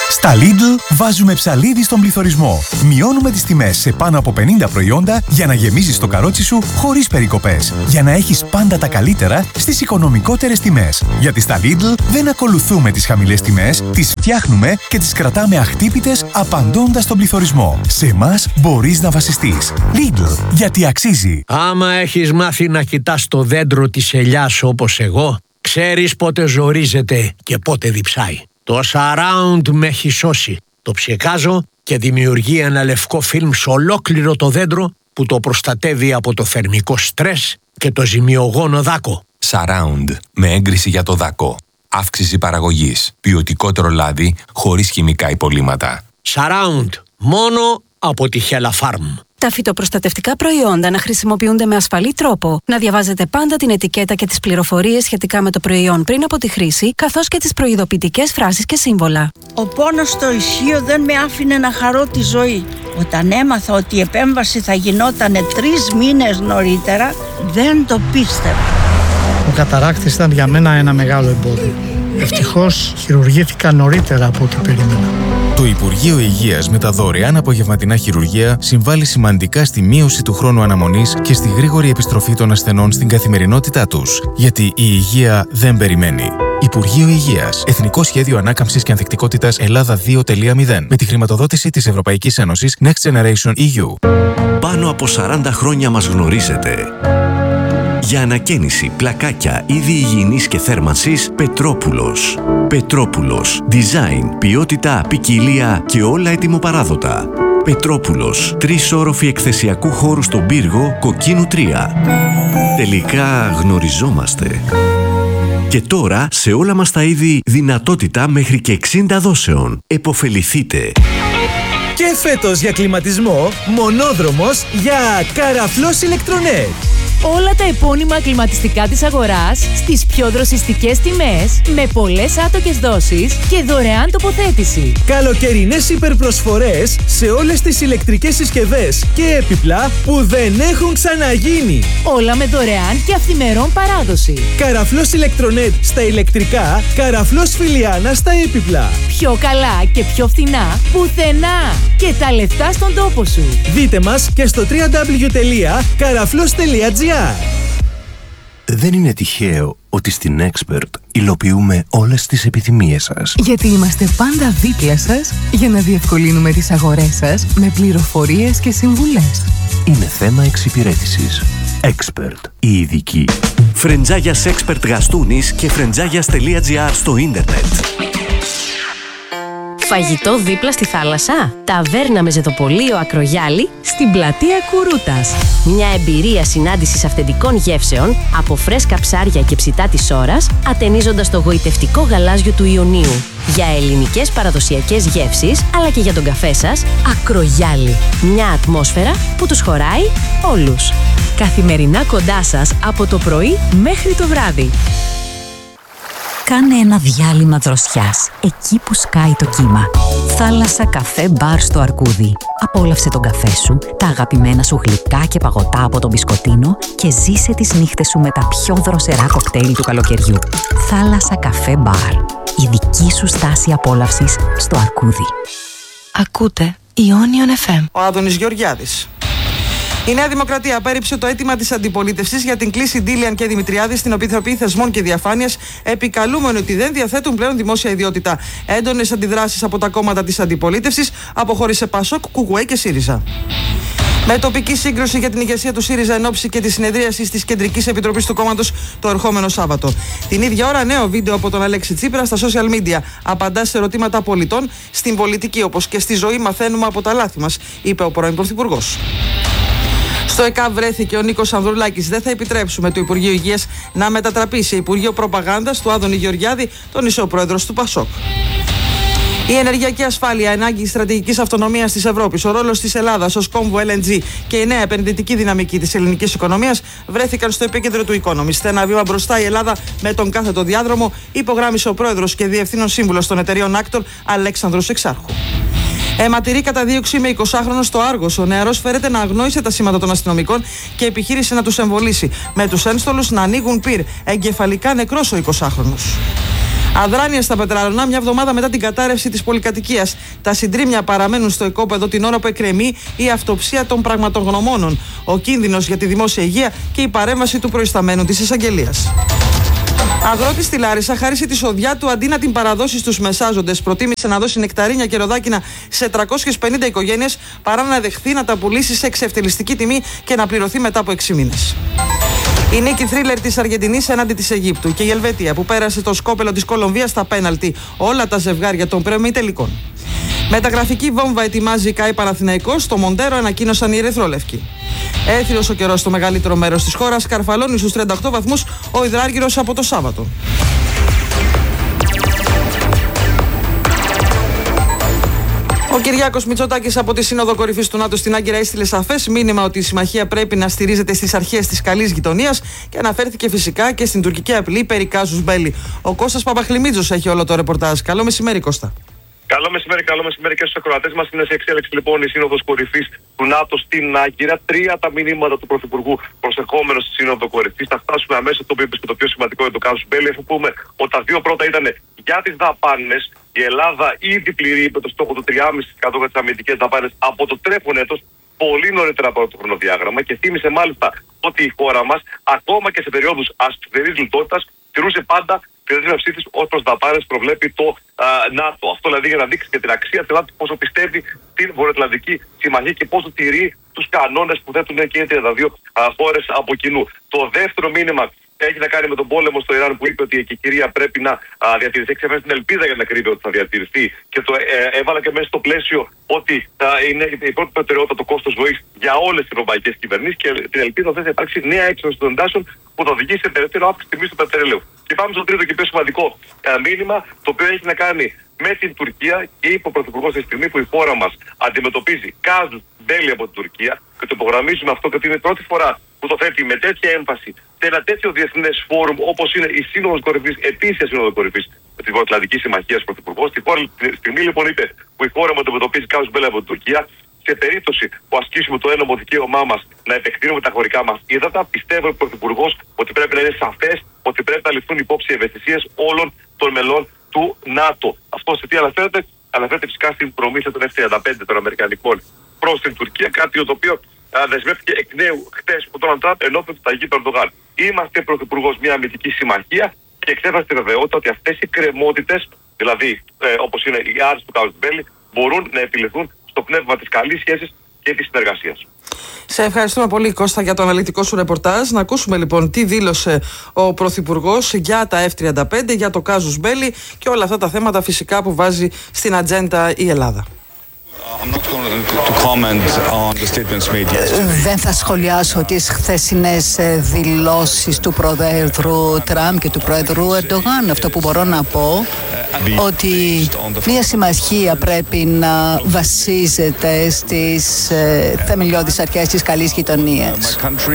Στα Lidl βάζουμε ψαλίδι στον πληθωρισμό. Μειώνουμε τις τιμές σε πάνω από 50 προϊόντα για να γεμίζεις το καρότσι σου χωρίς περικοπές. Για να έχεις πάντα τα καλύτερα στις οικονομικότερες τιμές. Γιατί στα Lidl δεν ακολουθούμε τις χαμηλές τιμές, τις φτιάχνουμε και τις κρατάμε αχτύπητες απαντώντας στον πληθωρισμό. Σε εμάς μπορείς να βασιστείς. Lidl, γιατί αξίζει. Άμα έχεις μάθει να κοιτάς το δέντρο της ελιάς όπως εγώ, ξέρεις πότε ζορίζεται και πότε διψάει. Το Surround με έχει σώσει. Το ψεκάζω και δημιουργεί ένα λευκό φιλμ σε ολόκληρο το δέντρο που το προστατεύει από το θερμικό στρες και το ζημιογόνο δάκο. Surround με έγκριση για το δάκο. Αύξηση παραγωγής. Ποιοτικότερο λάδι χωρίς χημικά υπολείμματα. Surround. Μόνο από τη Hella Farm. Τα φυτοπροστατευτικά προϊόντα να χρησιμοποιούνται με ασφαλή τρόπο, να διαβάζετε πάντα την ετικέτα και τις πληροφορίες σχετικά με το προϊόν πριν από τη χρήση, καθώς και τις προειδοποιητικές φράσεις και σύμβολα. Ο πόνος στο ισχύο δεν με άφηνε να χαρώ τη ζωή. Όταν έμαθα ότι η επέμβαση θα γινόταν 3 μήνες νωρίτερα, δεν το πίστευα. Ο καταράκτης ήταν για μένα ένα μεγάλο εμπόδιο. Ευτυχώς χειρουργήθηκα νωρίτερα από ό,τι περίμενα. Το Υπουργείο Υγείας με τα δωρεάν απογευματινά χειρουργεία συμβάλλει σημαντικά στη μείωση του χρόνου αναμονής και στη γρήγορη επιστροφή των ασθενών στην καθημερινότητά τους. Γιατί η υγεία δεν περιμένει. Υπουργείο Υγείας. Εθνικό Σχέδιο Ανάκαμψης και Ανθεκτικότητας Ελλάδα 2.0. Με τη χρηματοδότηση της Ευρωπαϊκής Ένωσης Next Generation EU. Πάνω από 40 χρόνια μας γνωρίζετε. Για ανακαίνιση, πλακάκια, είδη υγιεινής και θέρμανσης, Πετρόπουλος. Πετρόπουλος. Design, ποιότητα, ποικιλία και όλα ετοιμοπαράδοτα. Πετρόπουλος. 3 όροφοι εκθεσιακού χώρου στον πύργο, Κοκκίνου 3. Τελικά γνωριζόμαστε. Και τώρα σε όλα μας τα είδη δυνατότητα μέχρι και 60 δόσεων. Εποφεληθείτε. Και φέτος για κλιματισμό, μονόδρομος για Καραφλός Ηλεκτρονέτ. Όλα τα επώνυμα κλιματιστικά της αγοράς στις πιο δροσιστικές τιμές, με πολλές άτοκες δόσεις και δωρεάν τοποθέτηση. Καλοκαιρινές υπερπροσφορές σε όλες τις ηλεκτρικές συσκευές και έπιπλα που δεν έχουν ξαναγίνει. Όλα με δωρεάν και αυθημερών παράδοση. Καραφλός Ηλεκτρονέτ στα ηλεκτρικά, Καραφλός Φιλιάνα στα έπιπλα. Πιο καλά και πιο φθηνά πουθενά. Και τα λεφτά στον τόπο σου. Δείτε μας και στο www.karaflos.gr. Δεν είναι τυχαίο ότι στην Expert υλοποιούμε όλες τις επιθυμίες σας. Γιατί είμαστε πάντα δίπλα σας για να διευκολύνουμε τις αγορές σας με πληροφορίες και συμβουλές. Είναι θέμα εξυπηρέτησης. Expert, η ειδική. Φρεντζάγιας Expert Γαστούνης και φρεντζάγιας.gr στο ίντερνετ. Φαγητό δίπλα στη θάλασσα. Ταβέρνα με ζεδοπολείο Ακρογιάλη στην πλατεία Κουρούτας. Μια εμπειρία συνάντησης αυθεντικών γεύσεων από φρέσκα ψάρια και ψητά της ώρας, ατενίζοντας το γοητευτικό γαλάζιο του Ιωνίου. Για ελληνικές παραδοσιακές γεύσεις, αλλά και για τον καφέ σας, Ακρογιάλη. Μια ατμόσφαιρα που τους χωράει όλους. Καθημερινά κοντά σας από το πρωί μέχρι το βράδυ. Κάνε ένα διάλειμμα δροσιάς, εκεί που σκάει το κύμα. Θάλασσα, καφέ, μπαρ στο Αρκούδι. Απόλαυσε τον καφέ σου, τα αγαπημένα σου γλυκά και παγωτά από τον μπισκοτίνο και ζήσε τις νύχτες σου με τα πιο δροσερά κοκτέιλ του καλοκαιριού. Θάλασσα, καφέ, μπαρ. Η δική σου στάση απόλαυσης στο Αρκούδι. Ακούτε Ionion FM. Ο Άδωνης Γεωργιάδης. Η Νέα Δημοκρατία απέρριψε το αίτημα της αντιπολίτευσης για την κλίση Ντίλιαν και Δημητριάδη στην Επιτροπή Θεσμών και Διαφάνειας, επικαλούμενοι ότι δεν διαθέτουν πλέον δημόσια ιδιότητα. Έντονες αντιδράσεις από τα κόμματα της αντιπολίτευσης, αποχώρησε Πασόκ, Κουκουέ και ΣΥΡΙΖΑ. Με τοπική σύγκρουση για την ηγεσία του ΣΥΡΙΖΑ εν ώψη και τη συνεδρίαση της Κεντρικής Επιτροπής του κόμματος το ερχόμενο Σάββατο. Την ίδια ώρα, νέο βίντεο από τον Αλέξη Τσίπρα στα social media. Απαντά σε ερωτήματα πολιτών. Στην πολιτική, όπως και στη ζωή, μαθαίνουμε από τα λάθη μας, είπε ο πρώην Πρωθυπουργός. Στο ΕΚΑΒ βρέθηκε ο Νίκος Ανδρουλάκης. Δεν θα επιτρέψουμε το Υπουργείο Υγείας να μετατραπεί σε Υπουργείο Προπαγάνδας του Άδωνη Γεωργιάδη, τόνισε ο πρόεδρος του ΠΑΣΟΚ. Η ενεργειακή ασφάλεια, ανάγκη στρατηγικής αυτονομίας της Ευρώπης, ο ρόλος της Ελλάδας ως κόμβο LNG και η νέα επενδυτική δυναμική της ελληνικής οικονομίας βρέθηκαν στο επίκεντρο του Economist. Ένα βήμα μπροστά η Ελλάδα με τον κάθετο διάδρομο, υπογράμμισε ο πρόεδρος και διευθύνων σύμβουλος των εταιρείων Άκτορ, Αλέξανδρος Εξάρχου. Αιματηρή καταδίωξη με 20χρονο στο Άργος. Ο νεαρός φέρεται να αγνόησε τα σήματα των αστυνομικών και επιχείρησε να τους εμβολήσει. Με τους ένστολους να ανοίγουν πυρ. Εγκεφαλικά νεκρός ο 20χρονος. Αδράνεια στα Πετράλωνα, μια εβδομάδα μετά την κατάρρευση της πολυκατοικίας. Τα συντρίμμια παραμένουν στο οικόπεδο την ώρα που εκκρεμεί η αυτοψία των πραγματογνωμόνων, ο κίνδυνος για τη δημόσια υγεία και η παρέμβαση του προϊσταμένου της εισαγγελίας. Αγρότης στη Λάρισα χάρισε τη σοδιά του αντί να την παραδώσει στους μεσάζοντες. Προτίμησε να δώσει νεκταρίνια και ροδάκινα σε 350 οικογένειες παρά να δεχθεί να τα πουλήσει σε εξευτελιστική τιμή και να πληρωθεί μετά από 6 μήνες. Η νίκη θρίλερ της Αργεντινής έναντι της Αιγύπτου και η Ελβετία που πέρασε το σκόπελο της Κολομβίας στα πέναλτι. Όλα τα ζευγάρια των προημιτελικών. Μεταγραφική βόμβα ετοιμάζει η ΚΑΕ Παναθηναϊκός, στο Μοντέρο ανακοίνωσαν οι ερυθρόλευκοι. Έθριος ο καιρός στο μεγαλύτερο μέρος της χώρας, καρφαλώνει στους 38 βαθμούς ο υδράργυρος από το Σάββατο. Ο Κυριάκος Μητσοτάκης από τη Σύνοδο Κορυφής του ΝΑΤΟ στην Άγκυρα έστειλε σαφές μήνυμα ότι η συμμαχία πρέπει να στηρίζεται στις αρχές της καλής γειτονίας και αναφέρθηκε φυσικά και στην τουρκική απειλή περί κάζους μπέλι. Ο Κώστας Παπαχλημίτζος έχει όλο το ρεπορτάζ. Καλό μεσημέρι, Κώστα. Καλό μεσημέρι και στους ακροατές μας. Είναι σε εξέλιξη λοιπόν η Σύνοδος Κορυφής του ΝΑΤΟ στην Άγκυρα. 3 τα μηνύματα του Πρωθυπουργού προσεχόμενος στη Σύνοδο Κορυφής. Θα φτάσουμε αμέσως το οποίο είπε και το πιο σημαντικό για το κάζους μπέλι. Αφού πούμε ότι τα δύο πρώτα ήταν για τις δαπάνες. Η Ελλάδα ήδη πληρεί με το στόχο του 3,5% για τις αμυντικές δαπάνες από το τρέχον έτος, πολύ νωρίτερα από το χρονοδιάγραμμα, και θύμισε μάλιστα ότι η χώρα μας, ακόμα και σε περιόδους ασφυδερής λιτότητας, τηρούσε πάντα τη δέσμευσή της ως προς δαπάνες προβλέπει το ΝΑΤΟ. Αυτό δηλαδή για να δείξει και την αξία του ΝΑΤΟ, πόσο πιστεύει την Βορειοατλαντική Συμμαχία και πόσο τηρεί τους κανόνες που θέτουν και οι 32 χώρες από κοινού. Το δεύτερο μήνυμα έχει να κάνει με τον πόλεμο στο Ιράν, που είπε ότι η εκκηρία πρέπει να διατηρηθεί. Ξέφερε την ελπίδα για την ακρίβεια ότι θα διατηρηθεί και το έβαλα και μέσα στο πλαίσιο ότι είναι η πρώτη προτεραιότητα το κόστος ζωής για όλες τις ευρωπαϊκές κυβερνήσεις και την ελπίδα ότι θα υπάρξει νέα έξοδος των εντάσεων που θα οδηγήσει σε περαιτέρω αύξηση τιμής του πετρελαίου. Και πάμε στο τρίτο και πιο σημαντικό μήνυμα, το οποίο έχει να κάνει με την Τουρκία, και είπε ο Πρωθυπουργός τη στιγμή που η χώρα μας αντιμετωπίζει κάζους μπέλι από την Τουρκία, και το υπογραμμίζουμε αυτό γιατί είναι η πρώτη φορά που το θέτει με τέτοια έμφαση σε ένα τέτοιο διεθνές φόρουμ όπως είναι η Σύνοδος Κορυφής, ετήσια Σύνοδος Κορυφής με τη Βορειοατλαντική Συμμαχία Πρωθυπουργός. Τη στιγμή λοιπόν είπε που η χώρα μου αντιμετωπίζει κάζους μπέλι από την Τουρκία, σε περίπτωση που ασκήσουμε το ένομο δικαίωμά μας να επεκτείνουμε τα χωρικά μας ύδατα, πιστεύω ο Πρωθυπουργός ότι πρέπει να είναι σαφές ότι πρέπει να ληφθούν υπόψη οι ευαισθησίες όλων των μελών του ΝΑΤΟ. Αυτό σε τι αναφέρεται? Αναφέρεται φυσικά στην προμήθεια των F-35 των Αμερικανικών προς την Τουρκία, κάτι το οποίο δεσμεύτηκε εκ νέου χτες ο Ντόναλντ Τραμπ ενώπιον του Ταγί Ερντογάν. Είμαστε, Πρωθυπουργός, μια αμυντική συμμαχία και εξέφρασε τη βεβαιότητα ότι αυτές οι κρεμότητες, δηλαδή όπως είναι η άρση του κάζους μπέλι, μπορούν να επιληθούν στο πνεύμα της καλής σχέσης και της συνεργασίας. Σε ευχαριστούμε πολύ, Κώστα, για το αναλυτικό σου ρεπορτάζ. Να ακούσουμε λοιπόν τι δήλωσε ο Πρωθυπουργός για τα F-35, για το κάζους μπέλι και όλα αυτά τα θέματα φυσικά που βάζει στην ατζέντα η Ελλάδα. Δεν θα σχολιάσω τις χθεσινές δηλώσεις του Προέδρου Τραμπ και του Προέδρου Ερντογάν. Αυτό που μπορώ να πω ότι μια συμμαχία πρέπει να βασίζεται στις θεμελιώδεις αρχές της καλής γειτονίας.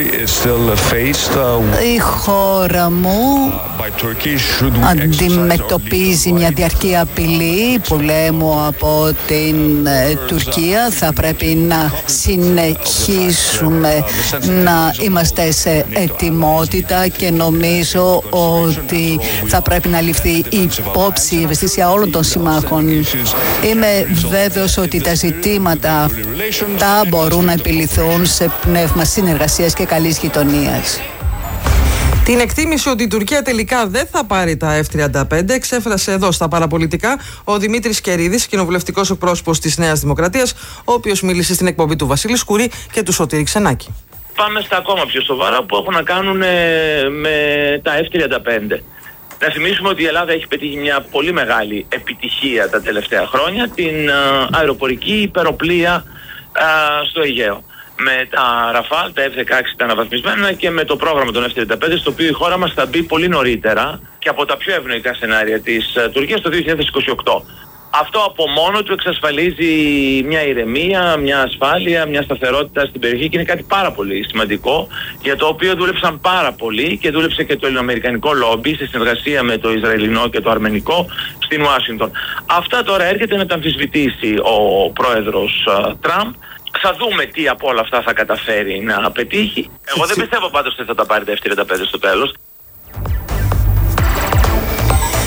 Η χώρα μου αντιμετωπίζει μια διαρκή απειλή πολέμου από την Τουρκία. Θα πρέπει να συνεχίσουμε να είμαστε σε ετοιμότητα και νομίζω ότι θα πρέπει να ληφθεί υπόψη η ευαισθησία όλων των συμμάχων. Είμαι βέβαιος ότι τα ζητήματα αυτά μπορούν να επιληθούν σε πνεύμα συνεργασίας και καλής γειτονίας. Την εκτίμηση ότι η Τουρκία τελικά δεν θα πάρει τα F-35 εξέφρασε εδώ στα παραπολιτικά ο Δημήτρης Κερίδης, κοινοβουλευτικός εκπρόσωπος της Νέας Δημοκρατίας, ο οποίος μίλησε στην εκπομπή του Βασίλη Σκουρή και του Σωτήρη Ξενάκη. Πάμε στα ακόμα πιο σοβαρά που έχουν να κάνουν με τα F-35. Να θυμίσουμε ότι η Ελλάδα έχει πετύχει μια πολύ μεγάλη επιτυχία τα τελευταία χρόνια, την αεροπορική υπεροπλία στο Αιγαίο. Με τα Ραφάλ, τα F-16 τα αναβαθμισμένα και με το πρόγραμμα των F-35, στο οποίο η χώρα μας θα μπει πολύ νωρίτερα και από τα πιο ευνοϊκά σενάρια της Τουρκίας το 2028. Αυτό από μόνο του εξασφαλίζει μια ηρεμία, μια ασφάλεια, μια σταθερότητα στην περιοχή και είναι κάτι πάρα πολύ σημαντικό, για το οποίο δούλεψαν πάρα πολύ και δούλεψε και το ελληνοαμερικανικό λόμπι σε συνεργασία με το Ισραηλινό και το Αρμενικό στην Ουάσιγκτον. Αυτά τώρα έρχεται να τα αμφισβητήσει ο πρόεδρος Τραμπ. Θα δούμε τι από όλα αυτά θα καταφέρει να πετύχει. Εγώ δεν πιστεύω πάντως ότι θα τα πάρει τα F-35 στο τέλος. Σε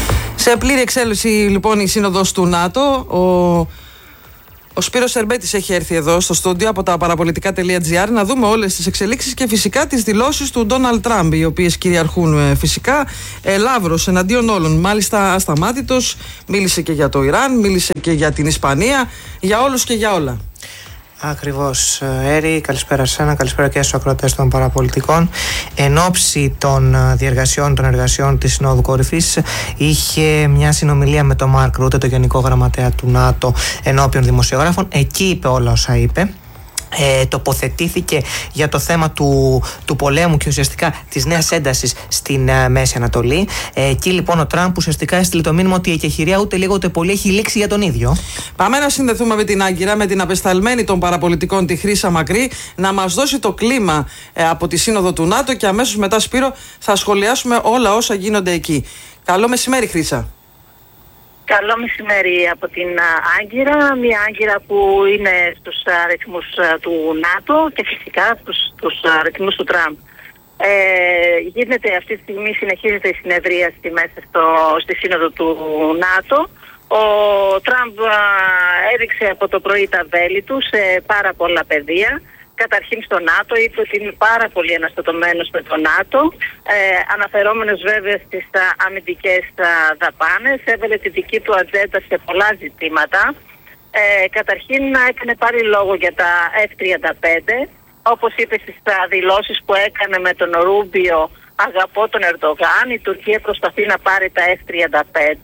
Σε πλήρη εξέλιξη λοιπόν η σύνοδος του ΝΑΤΟ. Ο Σπύρος Σερμπέτης έχει έρθει εδώ στο στούντιο από τα παραπολιτικά.gr να δούμε όλες τις εξελίξεις και φυσικά τις δηλώσεις του Ντόναλντ Τραμπ, οι οποίες κυριαρχούν φυσικά. Λαύρος εναντίον όλων, μάλιστα ασταμάτητος. Μίλησε και για το Ιράν, μίλησε και για την Ισπανία, για όλους και για όλα. Ακριβώς, Έρη, καλησπέρα σε εσένα, καλησπέρα και στους ακροατές των παραπολιτικών. Εν ώψη των διεργασιών των εργασιών της Συνόδου Κορυφής, είχε μια συνομιλία με τον Μάρκ Ρούτε, τον Γενικό Γραμματέα του ΝΑΤΟ, ενώπιον δημοσιογράφων. Εκεί είπε όλα όσα είπε. Τοποθετήθηκε για το θέμα του πολέμου και ουσιαστικά της νέας έντασης στην Μέση Ανατολή. Εκεί λοιπόν ο Τραμπ ουσιαστικά έστειλε το μήνυμα ότι η εκεχηρία ούτε λίγο ούτε πολύ έχει λήξει για τον ίδιο. Πάμε να συνδεθούμε με την Άγκυρα, με την απεσταλμένη των παραπολιτικών, τη Χρύσα Μακρύ, να μας δώσει το κλίμα από τη Σύνοδο του ΝΑΤΟ και αμέσως μετά, Σπύρο, θα σχολιάσουμε όλα όσα γίνονται εκεί. Καλό μεσημέρι, Χρύσα. Καλό μεσημέρι από την Άγκυρα, μια Άγκυρα που είναι στους ρυθμούς του ΝΑΤΟ και φυσικά στους ρυθμούς του Τραμπ. Γίνεται αυτή τη στιγμή, συνεχίζεται η συνεδρίαση μέσα στη Σύνοδο του ΝΑΤΟ. Ο Τραμπ έδειξε από το πρωί τα βέλη του σε πάρα πολλά πεδία. Καταρχήν στο ΝΑΤΟ, είπε ότι είναι πάρα πολύ αναστατωμένος με το ΝΑΤΟ, αναφερόμενος βέβαια στις αμυντικές δαπάνες, έβαλε τη δική του ατζέντα σε πολλά ζητήματα. Καταρχήν έκανε πάλι λόγο για τα F-35, όπως είπε στις δηλώσεις που έκανε με τον Ρούμπιο, αγαπώ τον Ερντογάν, η Τουρκία προσπαθεί να πάρει τα F-35.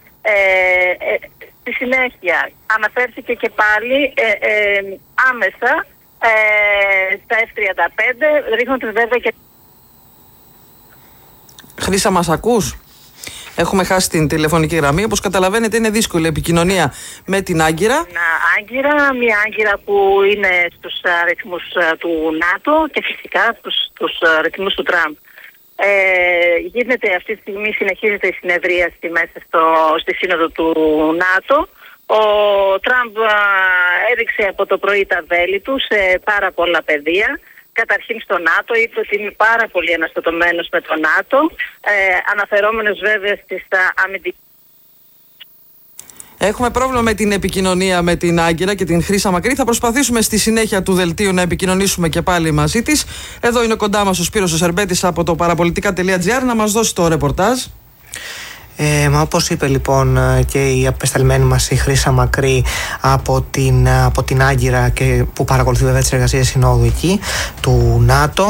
Στη συνέχεια αναφέρθηκε και πάλι άμεσα στα F-35, ρίχνοντας βέβαια και... Χρύσα, μας ακούς? Έχουμε χάσει την τηλεφωνική γραμμή. Όπως καταλαβαίνετε, είναι δύσκολη η επικοινωνία με την Άγκυρα. Μια Άγκυρα που είναι στους ρυθμούς του ΝΑΤΟ και φυσικά στους ρυθμούς του Τραμπ. Γίνεται αυτή τη στιγμή, συνεχίζεται η συνεδρίαση μέσα στη Σύνοδο του ΝΑΤΟ. Ο Τραμπ έδειξε από το πρωί τα βέλη του σε πάρα πολλά πεδία. Καταρχήν στο ΝΑΤΟ, είπε ότι είναι πάρα πολύ αναστατωμένος με το ΝΑΤΟ, αναφερόμενος βέβαια στις αμυντικές... Έχουμε πρόβλημα με την επικοινωνία με την Άγκυρα και την Χρύσα Μακρύ. Θα προσπαθήσουμε στη συνέχεια του δελτίου να επικοινωνήσουμε και πάλι μαζί της. Εδώ είναι κοντά μας ο Σπύρος Σερμπέτης από το παραπολιτικά.gr να μας δώσει το ρεπορτάζ. Όπως είπε λοιπόν και η απεσταλμένη μας η Χρύσα Μακρύ από την Άγκυρα και που παρακολουθεί βέβαια τις εργασίες συνόδου εκεί του ΝΑΤΟ,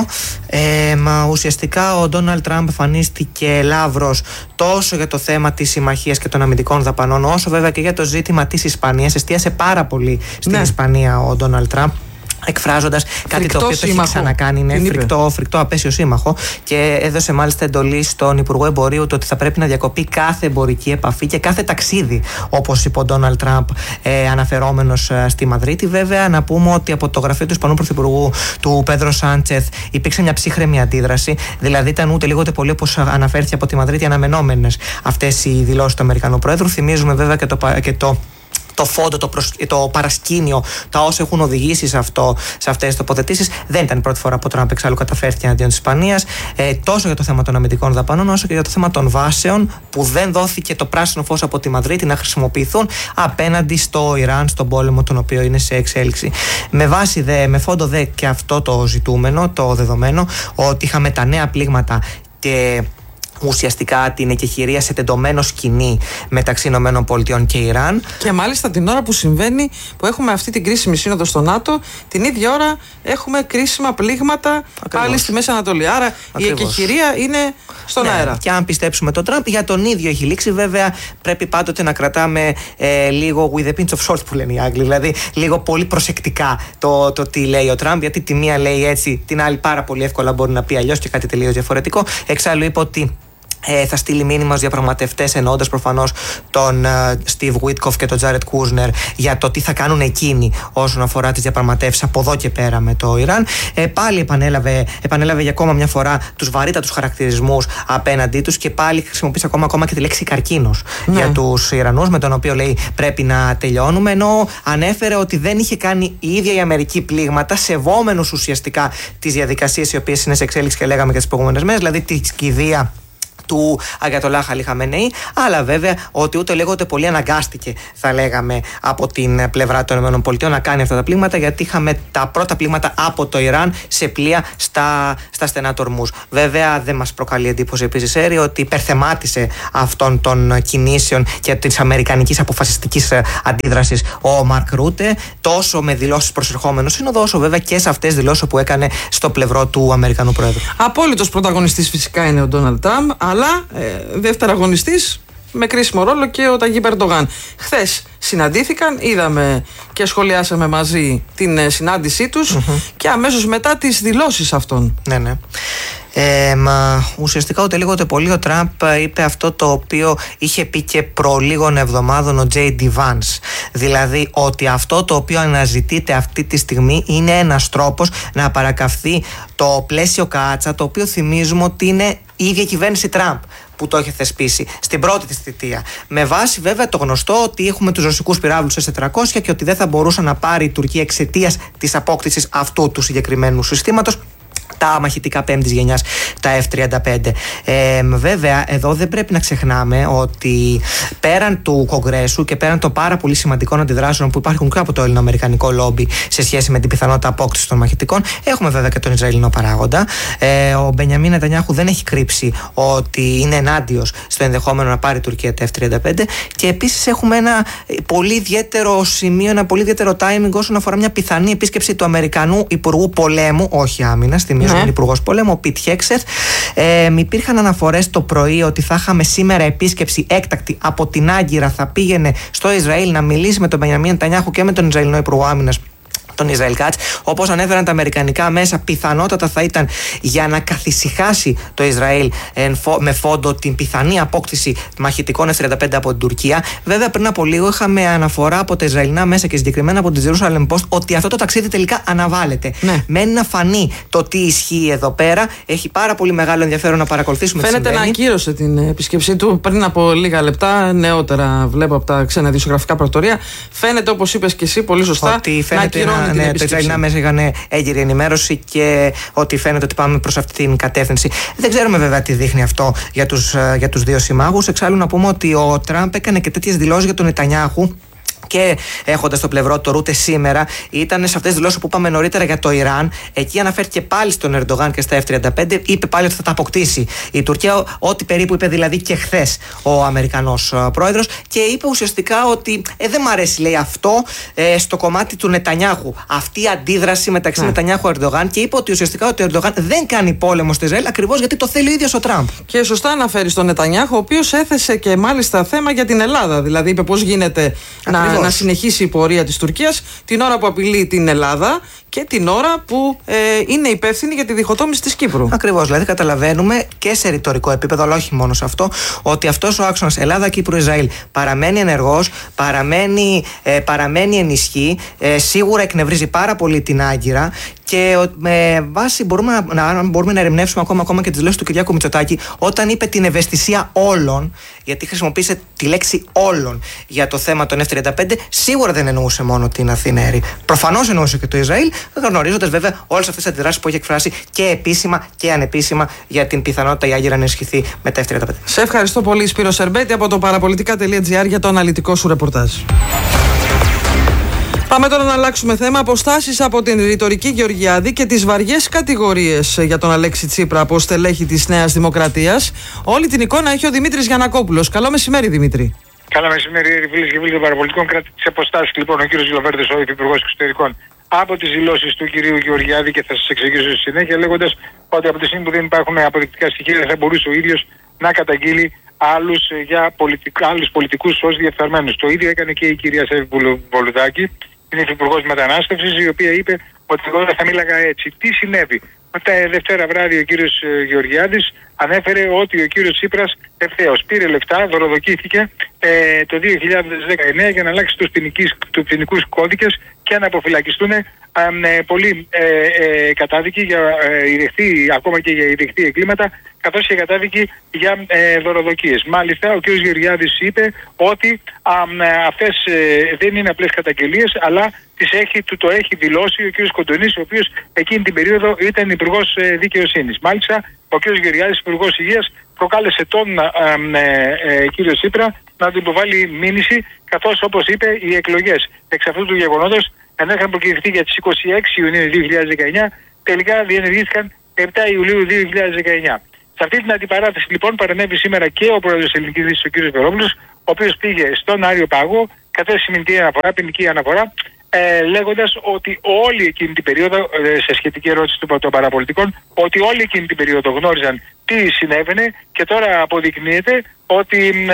ουσιαστικά ο Ντόναλντ Τραμπ εμφανίστηκε λαύρος τόσο για το θέμα της συμμαχίας και των αμυντικών δαπανών, όσο βέβαια και για το ζήτημα της Ισπανίας. Εστίασε πάρα πολύ στην Ισπανία ο Ντόναλντ Τραμπ, εκφράζοντας κάτι το οποίο το έχει ξανακάνει. Είναι φρικτό απέσιο σύμμαχο, και έδωσε μάλιστα εντολή στον Υπουργό Εμπορίου το ότι θα πρέπει να διακοπεί κάθε εμπορική επαφή και κάθε ταξίδι, όπως είπε ο Ντόναλντ Τραμπ, αναφερόμενος στη Μαδρίτη. Βέβαια, να πούμε ότι από το γραφείο του Ισπανού Πρωθυπουργού, του Πέδρο Σάντσεθ, υπήρξε μια ψύχρεμη αντίδραση. Δηλαδή, ήταν ούτε λίγο ούτε πολύ, όπως αναφέρθηκε από τη Μαδρίτη, αναμενόμενες αυτές οι δηλώσεις του Αμερικανού Προέδρου. Θυμίζουμε βέβαια και το φόντο, το παρασκήνιο, τα όσα έχουν οδηγήσει σε αυτές τις τοποθετήσεις. Δεν ήταν η πρώτη φορά που ο Τραμπ εξάλλου καταφέρθηκε εναντίον της Ισπανίας, τόσο για το θέμα των αμυντικών δαπανών, όσο και για το θέμα των βάσεων, που δεν δόθηκε το πράσινο φως από τη Μαδρίτη να χρησιμοποιηθούν απέναντι στο Ιράν, στον πόλεμο τον οποίο είναι σε εξέλιξη. Με φόντο δε και αυτό το ζητούμενο, το δεδομένο ότι είχαμε τα νέα πλήγματα και ουσιαστικά την εκεχηρία σε τεντωμένο σκηνή μεταξύ ΗΠΑ και Ιράν. Και μάλιστα την ώρα που συμβαίνει, που έχουμε αυτή την κρίσιμη σύνοδο στο ΝΑΤΟ, την ίδια ώρα έχουμε κρίσιμα πλήγματα πάλι στη Μέση Ανατολή. Άρα η εκεχηρία είναι στον αέρα. Και αν πιστέψουμε τον Τραμπ, για τον ίδιο έχει λήξει. Βέβαια, πρέπει πάντοτε να κρατάμε λίγο with a pinch of salt, που λένε οι Άγγλοι. Δηλαδή, λίγο πολύ προσεκτικά το τι λέει ο Τραμπ, γιατί τη μία λέει έτσι, την άλλη πάρα πολύ εύκολα μπορεί να πει αλλιώς και κάτι τελείως διαφορετικό. Εξάλλου είπε ότι θα στείλει μήνυμα στους διαπραγματευτές, εννοώντας προφανώς τον Steve Witkoff και τον Jared Kushner, για το τι θα κάνουν εκείνοι όσον αφορά τις διαπραγματεύσεις από εδώ και πέρα με το Ιράν. Πάλι επανέλαβε για ακόμα μια φορά τους βαρύτατους χαρακτηρισμούς απέναντί τους και πάλι χρησιμοποίησε ακόμα και τη λέξη καρκίνος για τους Ιρανούς, με τον οποίο λέει πρέπει να τελειώνουμε, ενώ ανέφερε ότι δεν είχε κάνει η ίδια η Αμερική πλήγματα, σεβόμενους ουσιαστικά τις διαδικασίες οι οποίες είναι σε εξέλιξη και λέγαμε και τις προηγούμενες μέρες, δηλαδή τη κηδεία του Αγιατολάχ Αλί Χαμενεή, αλλά βέβαια ότι ούτε λίγο ούτε πολύ αναγκάστηκε, θα λέγαμε, από την πλευρά των ΗΠΑ να κάνει αυτά τα πλήγματα, γιατί είχαμε τα πρώτα πλήγματα από το Ιράν σε πλοία στα στενά του Ορμούζ. Βέβαια, δεν μας προκαλεί εντύπωση επίσης, Έρη, ότι υπερθεμάτισε αυτών των κινήσεων και της αμερικανικής αποφασιστικής αντίδρασης ο Μαρκ Ρούτε, τόσο με δηλώσεις προσερχόμενο σύνοδο, όσο βέβαια και σε αυτές τις δηλώσεις που έκανε στο πλευρό του Αμερικανού Πρόεδρου. Απόλυτος πρωταγωνιστής φυσικά είναι ο Ντόναλντ Τραμπ, αλλά δευτεραγωνιστής με κρίσιμο ρόλο και ο Ταγίπ Ερντογάν. Χθες συναντήθηκαν, είδαμε και σχολιάσαμε μαζί την συνάντησή τους και αμέσως μετά τις δηλώσεις αυτών. Ναι. Ουσιαστικά ούτε λίγο ούτε πολύ ο Τραμπ είπε αυτό το οποίο είχε πει και προ λίγων εβδομάδων ο J.D. Vance. Δηλαδή ότι αυτό το οποίο αναζητείται αυτή τη στιγμή είναι ένας τρόπος να παρακαυθεί το πλαίσιο κάτσα, το οποίο θυμίζουμε ότι είναι η ίδια κυβέρνηση Τραμπ που το έχει θεσπίσει στην πρώτη της θητεία. Με βάση βέβαια το γνωστό ότι έχουμε τους ρωσικούς πυράβλους S-400 και ότι δεν θα μπορούσε να πάρει η Τουρκία εξαιτίας της απόκτησης αυτού του συγκεκριμένου συστήματος τα μαχητικά πέμπτης γενιάς, τα F-35. Βέβαια, εδώ δεν πρέπει να ξεχνάμε ότι πέραν του Κογκρέσου και πέραν των πάρα πολύ σημαντικών αντιδράσεων που υπάρχουν και από το ελληνοαμερικανικό λόμπι σε σχέση με την πιθανότητα απόκτηση των μαχητικών, έχουμε βέβαια και τον Ισραηλινό παράγοντα. Ο Μπενιαμίν Νετανιάχου δεν έχει κρύψει ότι είναι ενάντιος στο ενδεχόμενο να πάρει η Τουρκία τα F-35 και επίσης έχουμε ένα πολύ ιδιαίτερο σημείο, ένα πολύ ιδιαίτερο timing όσον αφορά μια πιθανή επίσκεψη του Αμερικανού Υπουργού Πολέμου, όχι άμυνας, ο Υπουργός Πολέμου, ο Πιτ Χέξεθ. Υπήρχαν αναφορές το πρωί ότι θα είχαμε σήμερα επίσκεψη έκτακτη από την Άγκυρα, θα πήγαινε στο Ισραήλ να μιλήσει με τον Μπενιαμίν Νετανιάχου και με τον Ισραηλινό Υπουργό Άμυνας, τον Ισραήλ Κάτς. Όπως ανέφεραν τα αμερικανικά μέσα, πιθανότατα θα ήταν για να καθησυχάσει το Ισραήλ με φόντο την πιθανή απόκτηση μαχητικών F-35 από την Τουρκία. Βέβαια, πριν από λίγο είχαμε αναφορά από τα Ισραηλινά μέσα και συγκεκριμένα από τη Jerusalem Post ότι αυτό το ταξίδι τελικά αναβάλλεται. Ναι. Μένει να φανεί το τι ισχύει εδώ πέρα. Έχει πάρα πολύ μεγάλο ενδιαφέρον να παρακολουθήσουμε τι συμβαίνει. Φαίνεται να ακύρωσε την επίσκεψή του πριν από λίγα λεπτά. Νεότερα, βλέπω από τα ξένα δημοσιογραφικά πρακτορία. Φαίνεται, όπως είπες και εσύ, πολύ σωστά, ότι φαίνεται τα Ισραηλινά μέσα είχαν έγκυρη ενημέρωση και ότι φαίνεται ότι πάμε προς αυτή την κατεύθυνση. Δεν ξέρουμε βέβαια τι δείχνει αυτό για τους δύο συμμάχους. Εξάλλου να πούμε ότι ο Τραμπ έκανε και τέτοιες δηλώσεις για τον Νετανιάχου. Και έχοντας στο πλευρό το Ρούτε σήμερα, ήταν σε αυτές τις δηλώσεις που είπαμε νωρίτερα για το Ιράν. Εκεί αναφέρθηκε πάλι στον Ερντογάν και στα F-35. Είπε πάλι ότι θα τα αποκτήσει η Τουρκία, ό,τι περίπου είπε δηλαδή και χθες ο Αμερικανός πρόεδρος. Και είπε ουσιαστικά ότι δεν μ' αρέσει, λέει, αυτό στο κομμάτι του Νετανιάχου. Αυτή η αντίδραση μεταξύ Νετανιάχου-Ερντογάν. Και είπε ότι ουσιαστικά ότι ο Ερντογάν δεν κάνει πόλεμο στο Ισραήλ ακριβώς γιατί το θέλει ο ίδιος ο Τραμπ. Και σωστά αναφέρει στον Νετανιάχου, ο οποίος έθεσε και μάλιστα θέμα για την Ελλάδα. Δηλαδή είπε πώς γίνεται να συνεχίσει η πορεία της Τουρκίας την ώρα που απειλεί την Ελλάδα και την ώρα που είναι υπεύθυνη για τη διχοτόμηση της Κύπρου. Ακριβώς. Δηλαδή, καταλαβαίνουμε και σε ρητορικό επίπεδο, αλλά όχι μόνο σε αυτό, ότι αυτός ο άξονας Ελλάδα-Κύπρου-Ισραήλ παραμένει ενεργός, παραμένει ενισχύ, σίγουρα εκνευρίζει πάρα πολύ την Άγκυρα. Και με βάση μπορούμε να ερευνεύσουμε ακόμα και τις δηλώσεις του Κυριάκου Μητσοτάκη όταν είπε την ευαισθησία όλων, γιατί χρησιμοποίησε τη λέξη όλων για το θέμα των F-35, σίγουρα δεν εννοούσε μόνο την Αθήνα. Προφανώς εννοούσε και το Ισραήλ, γνωρίζοντας βέβαια όλες αυτές τις αντιδράσεις που έχει εκφράσει και επίσημα και ανεπίσημα για την πιθανότητα η Άγκυρα να ενισχυθεί με τα F-35. Σε ευχαριστώ πολύ, Σπύρο Σερμπέτη, από το παραπολιτικά.gr για το αναλυτικό σου ρεπορτάζ. Πάμε τώρα να αλλάξουμε θέμα. Αποστάσεις από την ρητορική Γεωργιάδη και τις βαριές κατηγορίες για τον Αλέξη Τσίπρα από στελέχη της Νέας Δημοκρατίας. Όλη την εικόνα έχει ο Δημήτρης Γιαννακόπουλος. Καλό μεσημέρι, Δημήτρη. Καλό μεσημέρι, φίλες και φίλοι των παραπολιτικών. Κράτη τις αποστάσεις λοιπόν ο κύριος Λοβέρδος, ο Υφυπουργός Εξωτερικών, από τις δηλώσεις του κυρίου Γεωργιάδη, και θα σας εξηγήσω στη συνέχεια, λέγοντας ότι από τη στιγμή που δεν υπάρχουν αποδεικτικά στοιχεία δεν θα μπορούσε ο ίδιος να καταγγείλει άλλους πολιτικούς ως διεφθαρμένους. Το ίδιο έκανε και η κυρία Σέβη Βολουδάκη, είναι Υφυπουργός Μετανάστευσης, η οποία είπε ότι εγώ δεν θα μίλαγα έτσι. Τι συνέβη? Μετά Δευτέρα βράδυ ο κύριος Γεωργιάδης ανέφερε ότι ο κύριος Τσίπρας ευθέως πήρε λεφτά, δωροδοκήθηκε το 2019 για να αλλάξει τους ποινικούς κώδικες και να αποφυλακιστούν πολλοί κατάδικοι για ακόμα και για ηρεχθή εγκλήματα, καθώς και κατάδικοι για δωροδοκίες. Μάλιστα, ο κ. Γεωργιάδης είπε ότι αυτές δεν είναι απλές καταγγελίες, αλλά το έχει δηλώσει ο κ. Κοντονής, ο οποίος εκείνη την περίοδο ήταν υπουργός δικαιοσύνης. Μάλιστα, ο κ. Γεωργιάδης, υπουργός υγείας, προκάλεσε τον κύριο Τσίπρα να του υποβάλει μήνυση, καθώς όπως είπε οι εκλογές εξ αυτού του γεγονότος, ενώ είχαν προκηρυχθεί για τις 26 Ιουνίου 2019, τελικά διενεργήθηκαν 7 Ιουλίου 2019. Σε αυτή την αντιπαράθεση λοιπόν παρενέβη σήμερα και ο πρόεδρος της Ελληνικής Λύσης, ο κ. Βελόπουλος, ο οποίος πήγε στον Άριο Πάγο, κατέθεσε ποινική αναφορά, λέγοντας ότι όλη εκείνη την περίοδο, σε σχετική ερώτηση των παραπολιτικών, ότι όλη εκείνη την περίοδο γνώριζαν τι συνέβαινε και τώρα αποδεικνύεται ότι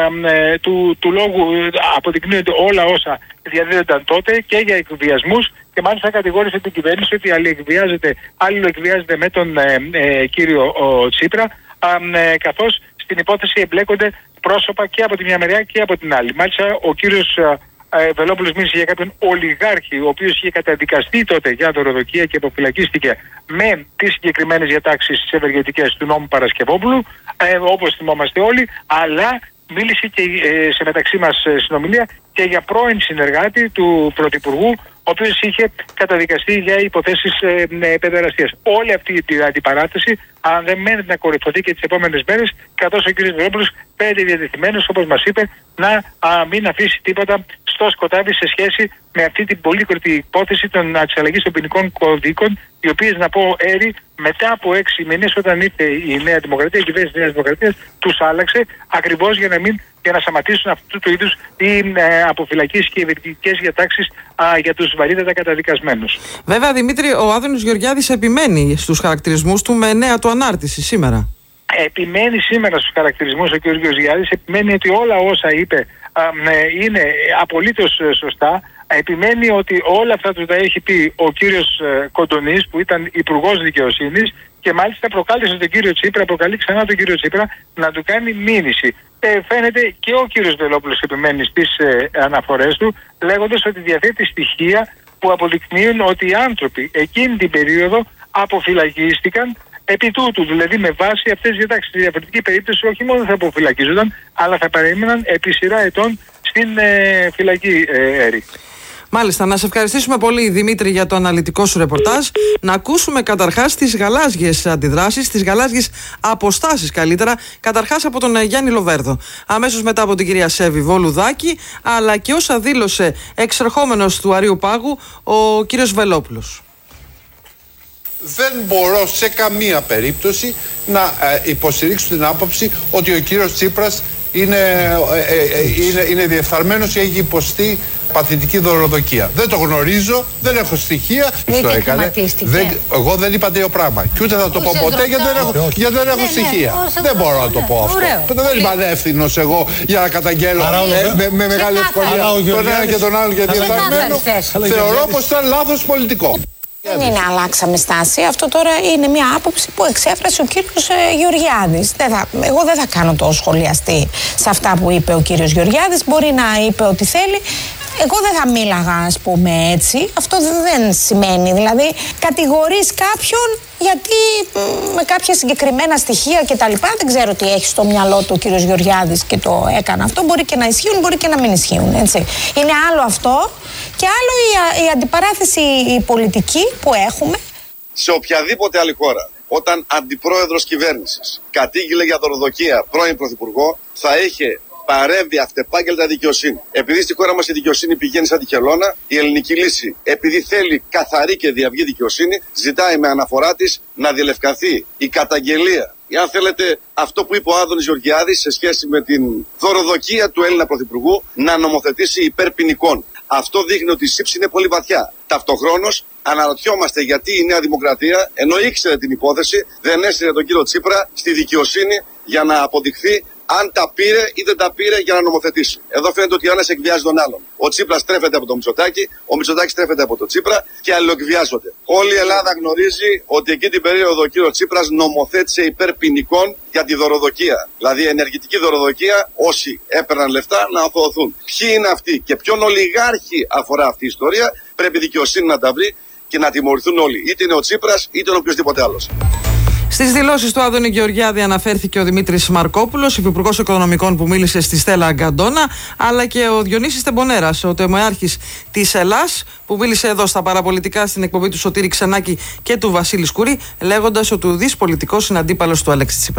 του λόγου αποδεικνύονται όλα όσα διαδίδονταν τότε και για εκβιασμούς, και μάλιστα κατηγόρησε την κυβέρνηση ότι αλληλοεκβιάζεται με τον κύριο Τσίπρα, καθώς στην υπόθεση εμπλέκονται πρόσωπα και από τη μια μεριά και από την άλλη. Μάλιστα ο κύριος Βελόπουλος μίλησε για κάποιον ολιγάρχη, ο οποίος είχε καταδικαστεί τότε για δωροδοκία και αποφυλακίστηκε με τις συγκεκριμένες διατάξεις τις ευεργετικές του νόμου Παρασκευόπουλου, όπως θυμόμαστε όλοι, αλλά μίλησε και σε μεταξύ μας συνομιλία και για πρώην συνεργάτη του Πρωθυπουργού, ο οποίος είχε καταδικαστεί για υποθέσεις παιδεραστίας. Όλη αυτή η αντιπαράθεση, αν δεν μένει να κορυφωθεί και τις επόμενες μέρες, καθώς ο κ. Βελόπουλος φαίνεται διατεθειμένος, όπως μας είπε, να μην αφήσει τίποτα στο σκοτάδι σε σχέση με αυτή την πολύκροτη υπόθεση της αλλαγής των ποινικών κωδίκων, οι οποίες, να πω έρη, μετά από 6 μήνες, όταν ήρθε η Νέα Δημοκρατία, η κυβέρνηση της Νέας Δημοκρατίας, τους άλλαξε ακριβώς για να σταματήσουν αυτού του είδους οι αποφυλακίσεις και οι ευεργετικές διατάξεις για τους βαρύτατα καταδικασμένους. Βέβαια, Δημήτρη, ο Άδωνης Γεωργιάδης επιμένει στους χαρακτηρισμούς του με νέα του ανάρτηση σήμερα. Επιμένει σήμερα στους χαρακτηρισμούς ο κ. Γεωργιάδης, επιμένει ότι όλα όσα είπε είναι απολύτως σωστά. Επιμένει ότι όλα αυτά του τα έχει πει ο κύριος Κοντονής, που ήταν Υπουργός Δικαιοσύνης, και μάλιστα προκάλεσε τον κύριο Τσίπρα, προκαλεί ξανά τον κύριο Τσίπρα να του κάνει μήνυση. Φαίνεται και ο κύριος Βελόπουλος επιμένει στις αναφορές του, λέγοντας ότι διαθέτει στοιχεία που αποδεικνύουν ότι οι άνθρωποι εκείνη την περίοδο αποφυλακίστηκαν επί τούτου, δηλαδή με βάση αυτές τις διατάξεις. Στη διαφορετική περίπτωση όχι μόνο θα αποφυλακίζονταν, αλλά θα παρέμειναν επί σειρά ετών στην φυλακή, Έρη. Μάλιστα, να σε ευχαριστήσουμε πολύ, Δημήτρη, για το αναλυτικό σου ρεπορτάζ. Να ακούσουμε καταρχάς τις γαλάζιες αντιδράσεις, τις γαλάζιες αποστάσεις καλύτερα, καταρχάς από τον Γιάννη Λοβέρδο. Αμέσως μετά από την κυρία Σέβη Βολουδάκη, αλλά και όσα δήλωσε εξερχόμενος του Αρείου Πάγου ο κύριος Βελόπουλος. Δεν μπορώ σε καμία περίπτωση να υποστηρίξω την άποψη ότι ο κύριος Τσίπρας είναι διεφθαρμένος ή έχει υποστεί παθητική δωροδοκία. Δεν το γνωρίζω, δεν έχω στοιχεία. Το έκανε. Εγώ δεν είπα τέτοιο πράγμα. Και ούτε θα το πω ποτέ γιατί δεν έχω στοιχεία. Δεν μπορώ να το πω αυτό. Δεν είμαι ανεύθυνος εγώ για να καταγγέλω με μεγάλη ευκολία τον ένα και τον άλλο για διεφθαρμένο. Θεωρώ πως ήταν λάθος πολιτικό. Δεν είναι αλλάξαμε στάση. Αυτό τώρα είναι μια άποψη που εξέφρασε ο κύριος Γεωργιάδης. Εγώ δεν θα κάνω το σχολιαστή σε αυτά που είπε ο κύριος Γεωργιάδης. Μπορεί να είπε ό,τι θέλει. Εγώ δεν θα μίλαγα, ας πούμε, έτσι. Αυτό δεν σημαίνει. Δηλαδή, κατηγορείς κάποιον γιατί με κάποια συγκεκριμένα στοιχεία και τα λοιπά, δεν ξέρω τι έχει στο μυαλό του ο κύριος Γεωργιάδης και το έκανε αυτό. Μπορεί και να ισχύουν, μπορεί και να μην ισχύουν, έτσι. Είναι άλλο αυτό και άλλο η αντιπαράθεση η πολιτική που έχουμε. Σε οποιαδήποτε άλλη χώρα, όταν αντιπρόεδρος κυβέρνησης κατήγγειλε για δωροδοκία πρώην πρωθυπουργό, θα είχε παρέμβει αυτεπάγγελτα δικαιοσύνη. Επειδή στη χώρα μας η δικαιοσύνη πηγαίνει σαν τη χελώνα, η Ελληνική Λύση, επειδή θέλει καθαρή και διαυγή δικαιοσύνη, ζητάει με αναφορά της να διελευκανθεί η καταγγελία. Ή αν θέλετε, αυτό που είπε ο Άδωνης Γεωργιάδης σε σχέση με την δωροδοκία του Έλληνα Πρωθυπουργού, να νομοθετήσει υπέρ ποινικών. Αυτό δείχνει ότι η σύψη είναι πολύ βαθιά. Ταυτοχρόνως, αναρωτιόμαστε γιατί η Νέα Δημοκρατία, ενώ ήξερε την υπόθεση, δεν έστειλε τον κύριο Τσίπρα στη δικαιοσύνη για να αποδειχθεί αν τα πήρε ή δεν τα πήρε για να νομοθετήσει. Εδώ φαίνεται ότι ο ένας εκβιάζει τον άλλον. Ο Τσίπρας τρέφεται από τον Μητσοτάκη, ο Μητσοτάκης τρέφεται από τον Τσίπρα και αλληλοεκβιάζονται. Όλη η Ελλάδα γνωρίζει ότι εκεί την περίοδο ο κύριος Τσίπρας νομοθέτησε υπέρ ποινικών για τη δωροδοκία. Δηλαδή ενεργητική δωροδοκία, όσοι έπαιρναν λεφτά να αθωωωθούν. Ποιοι είναι αυτοί και ποιον ολιγάρχη αφορά αυτή η ιστορία, πρέπει η δικαιοσύνη να τα βρει και να τιμωρηθούν όλοι. Είτε είναι ο Τσίπρας είτε είναι οποιοδήποτε άλλος. Στις δηλώσεις του Άδωνη Γεωργιάδη αναφέρθηκε ο Δημήτρης Μαρκόπουλος, υφυπουργός Οικονομικών που μίλησε στη Στέλλα Αγκαντόνα, αλλά και ο Διονύσης Τεμπονέρας, ο τεμοάρχης της Ελλάς, που μίλησε εδώ στα παραπολιτικά στην εκπομπή του Σωτήρη Ξενάκη και του Βασίλη Σκουρή, λέγοντας ότι ο ουδής πολιτικός είναι αντίπαλος του Αλέξη Τσίπρα.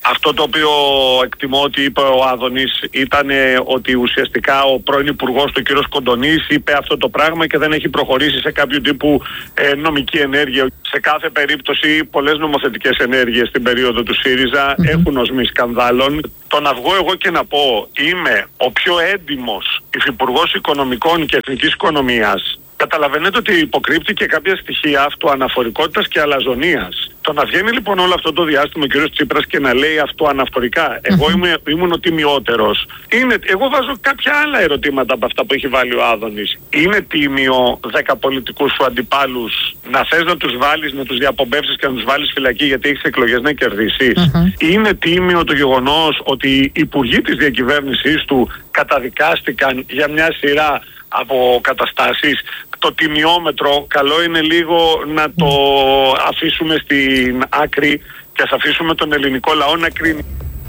Αυτό το οποίο εκτιμώ ότι είπε ο Άδωνης ήταν ότι ουσιαστικά ο πρώην υπουργός του κ. Κοντονής είπε αυτό το πράγμα και δεν έχει προχωρήσει σε κάποιο τύπου νομική ενέργεια. Σε κάθε περίπτωση πολλές νομοθετικές ενέργειες στην περίοδο του ΣΥΡΙΖΑ έχουν οσμή σκανδάλων. Το να βγω εγώ και να πω είμαι ο πιο έντιμος υφυπουργός οικονομικών και εθνικής οικονομίας, καταλαβαίνετε ότι υποκρύπτει και κάποια στοιχεία αυτοαναφορικότητας και αλαζονίας. Το να βγαίνει λοιπόν όλο αυτό το διάστημα ο κ. Τσίπρας και να λέει αυτοαναφορικά, εγώ ήμουν ο τιμιότερος. Εγώ βάζω κάποια άλλα ερωτήματα από αυτά που έχει βάλει ο Άδωνης. Είναι τίμιο 10 πολιτικούς σου αντιπάλους να θες να τους βάλεις, να τους διαπομπεύσεις και να τους βάλεις φυλακή γιατί έχεις εκλογές να κερδίσεις? Είναι τίμιο το γεγονός ότι οι υπουργοί της διακυβέρνησής του καταδικάστηκαν για μια σειρά από καταστάσεις? Το τιμιόμετρο καλό είναι λίγο να το αφήσουμε στην άκρη και ας αφήσουμε τον ελληνικό λαό να κρίνει.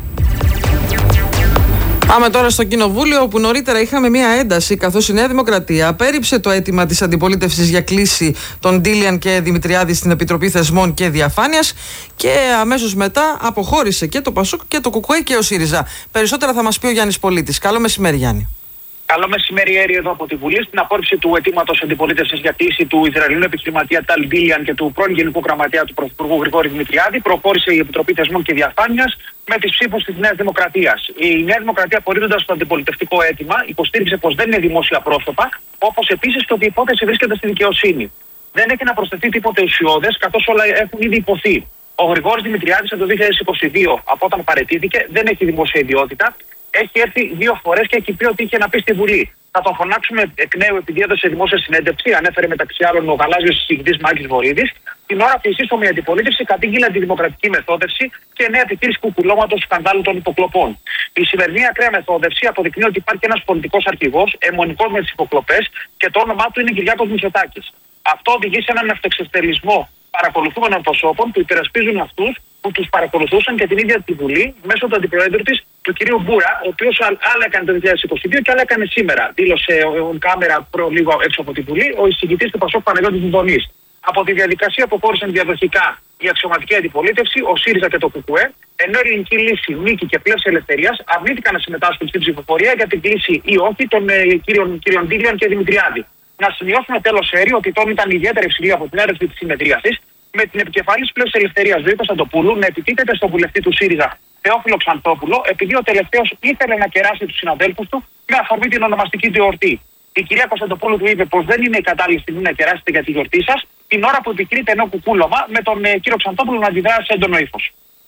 Πάμε τώρα στο Κοινοβούλιο, όπου νωρίτερα είχαμε μία ένταση, καθώς η Νέα Δημοκρατία απέρριψε το αίτημα της αντιπολίτευσης για κλίση των Ντίλιαν και Δημητριάδη στην Επιτροπή Θεσμών και Διαφάνειας και αμέσως μετά αποχώρησε και το ΠΑΣΟΚ και το ΚΚΕ και ο ΣΥΡΙΖΑ. Περισσότερα θα μας πει ο Γιάννης Πολίτης. Καλό μεσημέρι, Γιάννη. Καλό μεσημέρι, Έρη, εδώ από τη Βουλή. Στην απόρριψη του αιτήματος αντιπολίτευσης για κλίση του Ισραηλινού επιχειρηματία Ταλ Ντίλιαν και του πρώην Γενικού Γραμματέα του Πρωθυπουργού Γρηγόρη Δημητριάδη, προχώρησε η Επιτροπή Θεσμών και Διαφάνειας με τις ψήφους της Νέας Δημοκρατίας. Η Νέα Δημοκρατία, απορρίπτοντας το αντιπολιτευτικό αίτημα, υποστήριξε πως δεν είναι δημόσια πρόσωπα, όπως επίσης και ότι η υπόθεση βρίσκεται στη δικαιοσύνη. Δεν έχει να προσθεθεί τίποτε ουσιώδες, καθώς όλα έχουν ήδη υποθεί. Ο Γρηγόρης Δημητριάδης από το 2022, από όταν παραιτήθηκε, δεν έχει δημόσια ιδιότητα. Έχει έρθει 2 φορές και έχει πει ότι είχε να πει στη Βουλή. Θα τον φωνάξουμε εκ νέου επειδή έδωσε δημόσια συνέντευξη, ανέφερε μεταξύ άλλων ο γαλάζιος συζητητής Μάκης Βορίδης, την ώρα που η σύστομη αντιπολίτευση κατήγγειλε αντιδημοκρατική μεθόδευση και νέα επιτήρηση κουκουλώματος του σκανδάλου των υποκλοπών. Η σημερινή ακραία μεθόδευση αποδεικνύει ότι υπάρχει ένας πολιτικός αρχηγός, αιμονικός με τις υποκλοπές και το όνομά του είναι Κυριάκος Μητσοτάκης. Αυτό οδηγεί σε έναν αυτοεξευτελισμό παρακολουθούμενων προσώπων που υπερασπίζουν αυτούς που τους παρακολουθούσαν και την ίδια τη Βουλή μέσω του αντιπροέδρου της, του κ. Μπούρα, ο οποίος άλλα έκανε το 2022 και άλλα έκανε σήμερα. Δήλωσε κάμερα λίγο έξω από τη Βουλή ο εισηγητής του ΠΑΣΟΚ Παναγιώτης Βουδονής. Από τη διαδικασία που απόρρισαν διαδοχικά η αξιωματική αντιπολίτευση, ο ΣΥΡΙΖΑ και το ΚΚΕ, ενώ η Ελληνική Λύση, Νίκη και Πλεύση Ελευθερίας αρνήθηκαν να συμμετάσχουν στην ψηφοφορία για την κλίση ή όχι των κύριων Ντίλιαν και Δημητριάδη. Να σημειώσουμε τέλος, Έρη, ότι η τόνη ήταν ιδιαίτερα υψηλή από την έρευνα της συνεδρίασης, με την επικεφαλής Πλεύση Ελευθερίας Ζωή Κωνσταντοπούλου να επιτίθεται στον βουλευτή του ΣΥΡΙΖΑ Θεόφιλο Ξανθόπουλο, επειδή ο τελευταίος ήθελε να κεράσει τους συναδέλφους του με αφορμή την ονομαστική γιορτή. Η κυρία Κωνσταντοπούλου του είπε πως δεν είναι η κατάλληλη στιγμή να κεράσετε για τη γιορτή σας, την ώρα που επικρίνεται ενώ κουκούλωμα, με τον κύριο Ξανθόπουλο να αντιδράσει σε έντονο ύφος.